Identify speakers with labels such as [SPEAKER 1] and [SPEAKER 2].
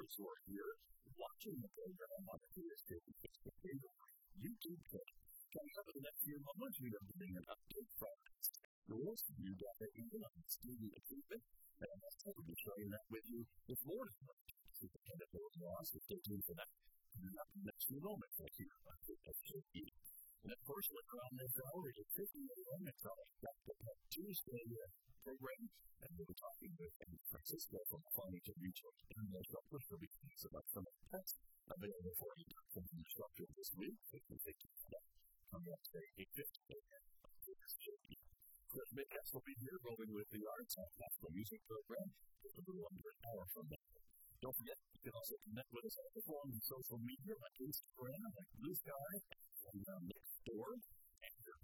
[SPEAKER 1] those who are here watching the program on the PSK Facebook page, YouTube page. Coming up in the next few moments, we are doing an update from schools, new data on student achievement, and I'm going to be sharing that with you this morning. Superintendent Bill Ross is stay tuned for that. Coming up in the next few moments, right here on KSJP. And of course, we're around this hour, it's 50 a.m. It's our Tuesday program, and we'll be talking with Francisco from Farmington Regional International Push will be talking about some of the tests available for you from the instructor this week. If you think you can coming up today, 8:50 a.m. Chris Midcast will be here rolling with the Arts and Classical Music program a little under an hour from now. Don't forget, you can also connect with us on social media like Instagram, like Blue Sky, and Nextdoor.